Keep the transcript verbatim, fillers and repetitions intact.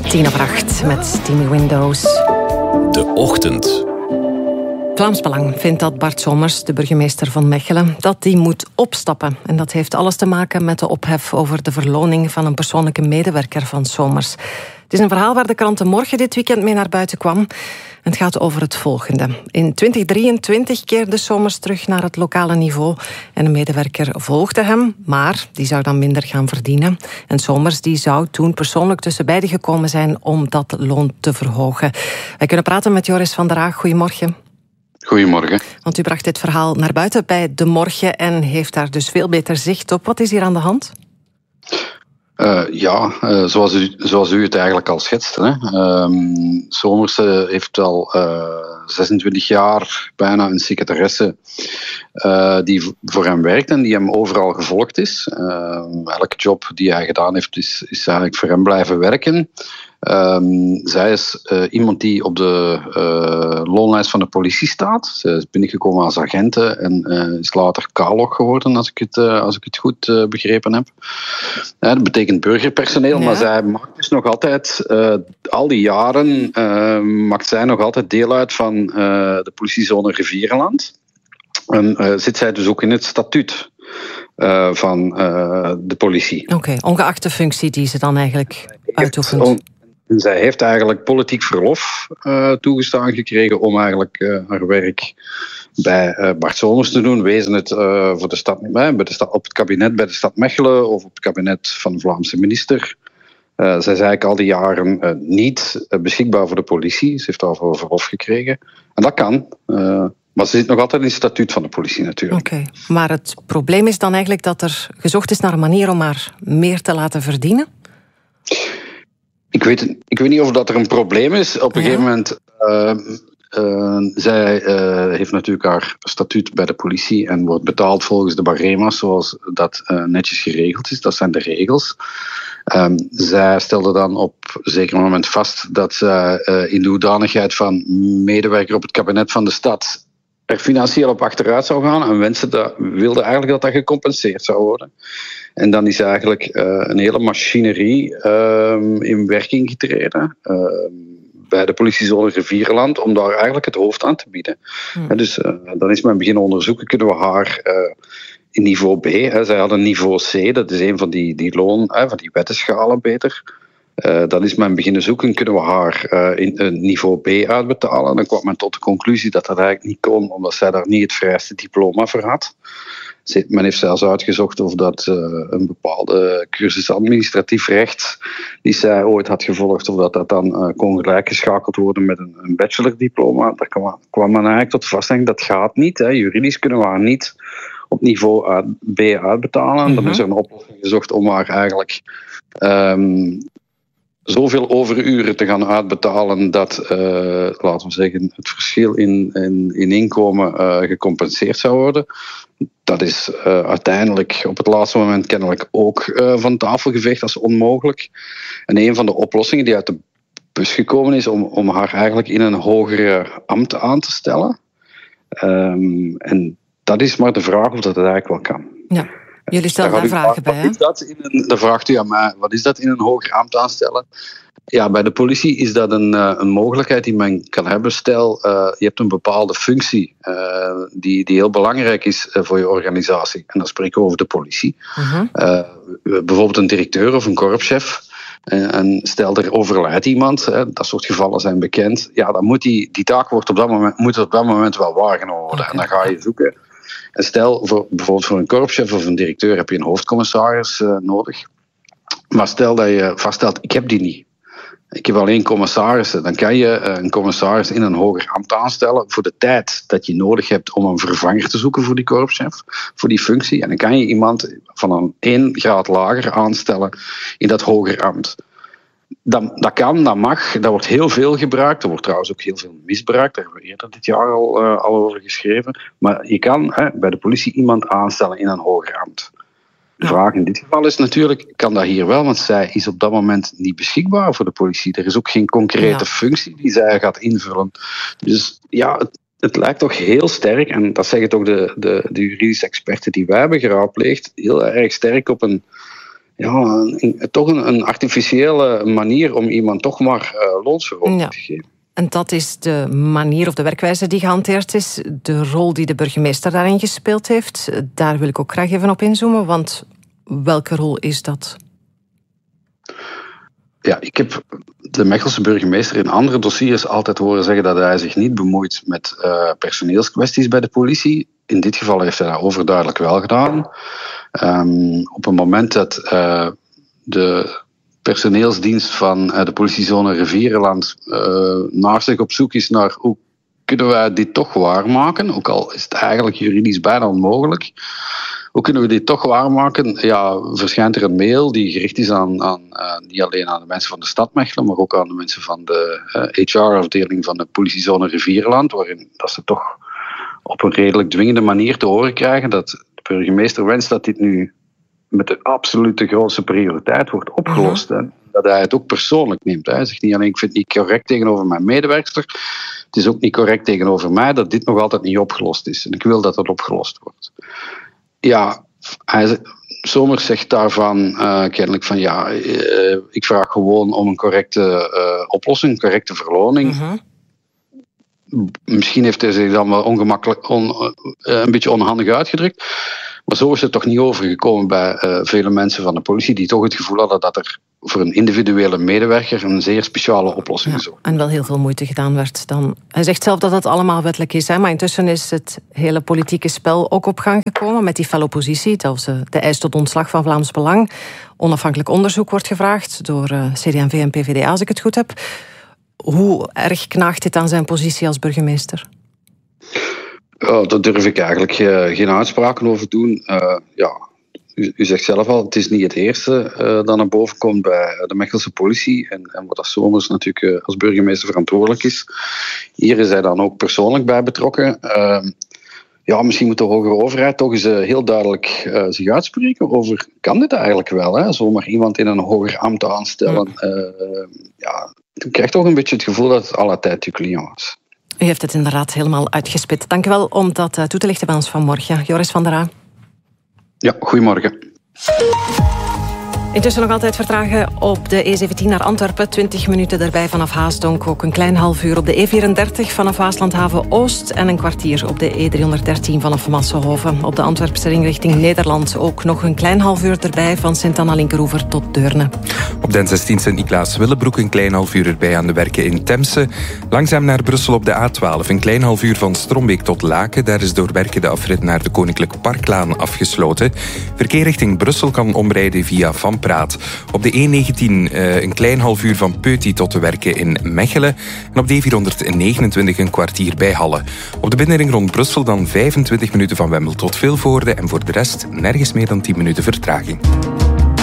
Tien over acht met Steamy Windows. De Ochtend. Vlaams Belang vindt dat Bart Somers, de burgemeester van Mechelen, dat die moet opstappen. En dat heeft alles te maken met de ophef over de verloning van een persoonlijke medewerker van Somers. Het is een verhaal waar de krant De Morgen dit weekend mee naar buiten kwam. Het gaat over het volgende. In twintig drieëntwintig keerde Somers terug naar het lokale niveau en een medewerker volgde hem, maar die zou dan minder gaan verdienen. En Somers die zou toen persoonlijk tussen beiden gekomen zijn om dat loon te verhogen. Wij kunnen praten met Joris van der Haag. Goedemorgen. Goedemorgen. Want u bracht dit verhaal naar buiten bij De Morgen en heeft daar dus veel beter zicht op. Wat is hier aan de hand? Uh, ja, uh, zoals, u, zoals u het eigenlijk al schetste. Hè. Um, Somers uh, heeft al uh, zesentwintig jaar bijna een secretaresse uh, die voor hem werkt en die hem overal gevolgd is. Uh, elke job die hij gedaan heeft is, is eigenlijk voor hem blijven werken. Um, zij is uh, iemand die op de uh, loonlijst van de politie staat. Ze is binnengekomen als agente en uh, is later K-log geworden, als ik het, uh, als ik het goed uh, begrepen heb. Uh, dat betekent burgerpersoneel, ja. Maar zij maakt dus nog altijd, uh, al die jaren, uh, maakt zij nog altijd deel uit van uh, de politiezone Rivierenland. En uh, zit zij dus ook in het statuut uh, van uh, de politie. Oké, okay, ongeacht de functie die ze dan eigenlijk uitoefent. On- Zij heeft eigenlijk politiek verlof uh, toegestaan gekregen om eigenlijk uh, haar werk bij uh, Bart Somers te doen. Wezen het uh, voor de stad, uh, bij de stad, op het kabinet bij de stad Mechelen of op het kabinet van de Vlaamse minister. Uh, zij is eigenlijk al die jaren uh, niet uh, beschikbaar voor de politie. Ze heeft daarvoor verlof gekregen. En dat kan. Uh, maar ze zit nog altijd in het statuut van de politie natuurlijk. Oké, okay. Maar het probleem is dan eigenlijk dat er gezocht is naar een manier om haar meer te laten verdienen? Ik weet, ik weet niet of dat er een probleem is. Op een ja. gegeven moment... Uh, uh, zij uh, heeft natuurlijk haar statuut bij de politie en wordt betaald volgens de barema's zoals dat uh, netjes geregeld is. Dat zijn de regels. Um, zij stelde dan op een zeker moment vast dat zij uh, in de hoedanigheid van medewerker op het kabinet van de stad er financieel op achteruit zou gaan en wensen dat, wilde eigenlijk dat dat gecompenseerd zou worden. En dan is eigenlijk uh, een hele machinerie uh, in werking getreden uh, bij de politiezone Rivierenland om daar eigenlijk het hoofd aan te bieden. Hmm. En dus uh, dan is men beginnen onderzoeken, kunnen we haar uh, in niveau B, hè, zij hadden niveau C, dat is een van die, die loon, hè, van die wettenschalen beter. Uh, dan is men beginnen zoeken, kunnen we haar uh, in een niveau B uitbetalen. En dan kwam men tot de conclusie dat dat eigenlijk niet kon, omdat zij daar niet het vereiste diploma voor had. Men heeft zelfs uitgezocht of dat uh, een bepaalde cursus administratief recht die zij ooit had gevolgd, of dat dat dan uh, kon gelijkgeschakeld worden met een, een bachelordiploma. Daar kwam, kwam men eigenlijk tot de vaststelling dat gaat niet. Hè. Juridisch kunnen we haar niet op niveau B uitbetalen. Mm-hmm. Dan is er een oplossing gezocht om haar eigenlijk um, zoveel overuren te gaan uitbetalen dat, uh, laten we zeggen, het verschil in, in, in inkomen uh, gecompenseerd zou worden. Dat is uh, uiteindelijk op het laatste moment kennelijk ook uh, van tafel geveegd als onmogelijk. En een van de oplossingen die uit de bus gekomen is om, om haar eigenlijk in een hogere ambt aan te stellen. Um, en dat is maar de vraag of dat het eigenlijk wel kan. Ja. Jullie stellen daar vragen bij, hè? Wat is dat in een, dan vraagt u aan mij, wat is dat in een hoger ambt aanstellen? Ja, bij de politie is dat een, een mogelijkheid die men kan hebben. Stel, uh, je hebt een bepaalde functie uh, die, die heel belangrijk is uh, voor je organisatie. En dan spreken we over de politie. Uh-huh. Uh, bijvoorbeeld een directeur of een korpschef. Uh, en stel, er overlijdt iemand, hè, dat soort gevallen zijn bekend. Ja, dan moet die, die taak wordt op dat moment, moet op dat moment wel waargenomen worden. Okay. En dan ga je zoeken. En stel, voor, bijvoorbeeld voor een korpschef of een directeur heb je een hoofdcommissaris uh, nodig. Maar stel dat je vaststelt, ik heb die niet. Ik heb alleen commissarissen. Dan kan je uh, een commissaris in een hoger ambt aanstellen voor de tijd dat je nodig hebt om een vervanger te zoeken voor die korpschef, voor die functie. En dan kan je iemand van een één graad lager aanstellen in dat hoger ambt. Dat, dat kan, dat mag, dat wordt heel veel gebruikt. Er wordt trouwens ook heel veel misbruikt. Daar hebben we eerder dit jaar al, uh, al over geschreven. Maar je kan hè, bij de politie iemand aanstellen in een hoger ambt. De vraag in dit geval is natuurlijk, kan dat hier wel? Want zij is op dat moment niet beschikbaar voor de politie. Er is ook geen concrete ja. functie die zij gaat invullen. Dus ja, het, het lijkt toch heel sterk, en dat zeggen toch de, de, de juridische experten die wij hebben geraadpleegd, heel erg sterk op een ja, een, toch een, een artificiële manier om iemand toch maar uh, loonsverhoging ja. te geven. En dat is de manier of de werkwijze die gehanteerd is. De rol die de burgemeester daarin gespeeld heeft, daar wil ik ook graag even op inzoomen, want welke rol is dat? Ja, ik heb de Mechelse burgemeester in andere dossiers altijd horen zeggen dat hij zich niet bemoeit met uh, personeelskwesties bij de politie. In dit geval heeft hij dat overduidelijk wel gedaan. Um, op het moment dat uh, de personeelsdienst van uh, de politiezone Rivierenland uh, naar zich op zoek is naar hoe kunnen wij dit toch waarmaken, ook al is het eigenlijk juridisch bijna onmogelijk. Hoe kunnen we dit toch waarmaken? Ja, verschijnt er een mail die gericht is aan, aan uh, niet alleen aan de mensen van de stad Mechelen, maar ook aan de mensen van de uh, H R-afdeling van de politiezone Rivierenland, waarin dat ze toch op een redelijk dwingende manier te horen krijgen dat de burgemeester wenst dat dit nu met de absolute grootste prioriteit wordt opgelost. Mm-hmm. Hè. Dat hij het ook persoonlijk neemt. Hè. Hij zegt niet alleen, ik vind het niet correct tegenover mijn medewerkster, het is ook niet correct tegenover mij dat dit nog altijd niet opgelost is. En ik wil dat het opgelost wordt. Ja, hij, Somers zegt daarvan uh, kennelijk van ja, uh, ik vraag gewoon om een correcte uh, oplossing, een correcte verloning. Mm-hmm. Misschien heeft hij zich dan wel ongemakkelijk, on, uh, een beetje onhandig uitgedrukt. Maar zo is het toch niet overgekomen bij uh, vele mensen van de politie die toch het gevoel hadden dat er voor een individuele medewerker een zeer speciale oplossing is. Ja, en wel heel veel moeite gedaan werd dan. Hij zegt zelf dat het allemaal wettelijk is, hè, maar intussen is het hele politieke spel ook op gang gekomen met die felle oppositie. Zelfs uh, de eis tot ontslag van Vlaams Belang. Onafhankelijk onderzoek wordt gevraagd door uh, C D en V en P V D A, als ik het goed heb. Hoe erg knaagt dit aan zijn positie als burgemeester? Uh, daar durf ik eigenlijk uh, geen uitspraken over doen. Uh, ja, u, u zegt zelf al, het is niet het eerste uh, dat naar boven komt bij de Mechelse politie. En, en wat dat Somers natuurlijk uh, als burgemeester verantwoordelijk is. Hier is hij dan ook persoonlijk bij betrokken. Uh, ja, misschien moet de hogere overheid toch eens uh, heel duidelijk uh, zich uitspreken over, kan dit eigenlijk wel? Hè? Zomaar iemand in een hoger ambt aanstellen. Uh, ja, je krijgt toch een beetje het gevoel dat het à la tijd du client is. U heeft het inderdaad helemaal uitgespit. Dank u wel om dat toe te lichten bij ons vanmorgen. Joris van der Aa. Ja, goedemorgen. Intussen nog altijd vertragen op de E zeventien naar Antwerpen. twintig minuten erbij vanaf Haasdonk. Ook een klein half uur op de E vierendertig vanaf Waaslandhaven Oost. En een kwartier op de E driehonderddertien vanaf Massenhoven. Op de Antwerpse ring richting Nederland ook nog een klein half uur erbij van Sint-Anna-Linkeroever tot Deurne. Op de N zestien Sint-Niklaas-Willebroek een klein half uur erbij aan de werken in Temse. Langzaam naar Brussel op de A twaalf. Een klein half uur van Strombeek tot Laken. Daar is door werken de afrit naar de Koninklijke Parklaan afgesloten. Verkeer richting Brussel kan omrijden via Van Praat. Op de E negentien uh, een klein half uur van Peuty tot de werken in Mechelen. En op de E vierhonderdnegenentwintig een kwartier bij Halle. Op de binnenring rond Brussel dan vijfentwintig minuten van Wemmel tot Vilvoorde. En voor de rest nergens meer dan tien minuten vertraging.